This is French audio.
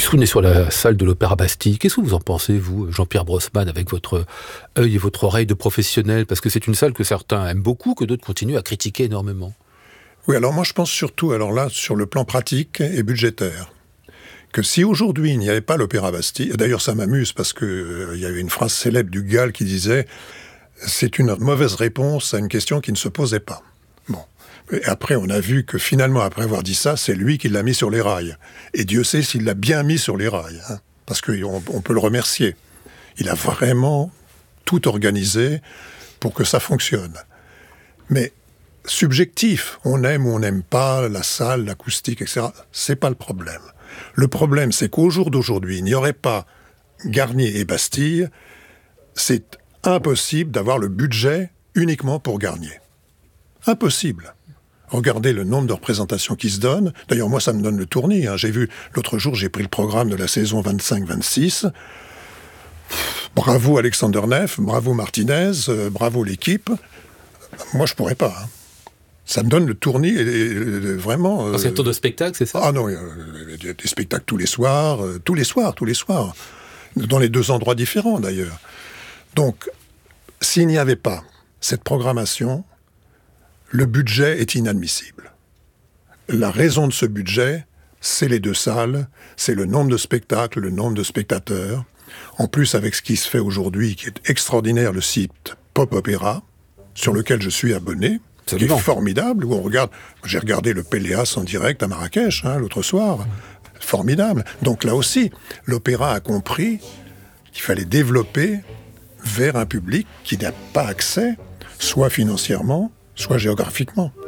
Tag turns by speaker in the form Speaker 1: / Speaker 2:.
Speaker 1: Puisque on est sur la salle de l'Opéra Bastille, qu'est-ce que vous en pensez, vous, Jean-Pierre Brossman, avec votre œil et votre oreille de professionnel? Parce que c'est une salle que certains aiment beaucoup, que d'autres continuent à critiquer énormément.
Speaker 2: Oui, alors moi je pense surtout, alors là, sur le plan pratique et budgétaire, que si aujourd'hui il n'y avait pas l'Opéra Bastille, et d'ailleurs ça m'amuse parce que il y avait une phrase célèbre du Gall qui disait « c'est une mauvaise réponse à une question qui ne se posait pas ». Bon. Et après, on a vu que finalement, après avoir dit ça, c'est lui qui l'a mis sur les rails. Et Dieu sait s'il l'a bien mis sur les rails, hein, parce qu'on peut le remercier. Il a vraiment tout organisé pour que ça fonctionne. Mais subjectif, on aime ou on n'aime pas la salle, l'acoustique, etc., c'est pas le problème. Le problème, c'est qu'au jour d'aujourd'hui, il n'y aurait pas Garnier et Bastille, c'est impossible d'avoir le budget uniquement pour Garnier. Impossible. Regardez le nombre de représentations qui se donnent. D'ailleurs, moi, ça me donne le tournis. Hein. J'ai vu, l'autre jour, j'ai pris le programme de la saison 25-26. Bravo Alexander Neff, bravo Martinez, bravo l'équipe. Moi, je pourrais pas. Hein. Ça me donne le tournis et vraiment...
Speaker 1: C'est un tour de spectacle, c'est ça?
Speaker 2: Ah non, des spectacles tous les soirs. Dans les 2 endroits différents, d'ailleurs. Donc, s'il n'y avait pas cette programmation, le budget est inadmissible. La raison de ce budget, c'est les 2 salles, c'est le nombre de spectacles, le nombre de spectateurs. En plus, avec ce qui se fait aujourd'hui, qui est extraordinaire, le site Pop Opéra, sur lequel je suis abonné, qui est formidable, où on regarde... J'ai regardé le Péléas en direct à Marrakech, l'autre soir. Formidable. Donc là aussi, l'opéra a compris qu'il fallait développer vers un public qui n'a pas accès, soit financièrement, soit géographiquement.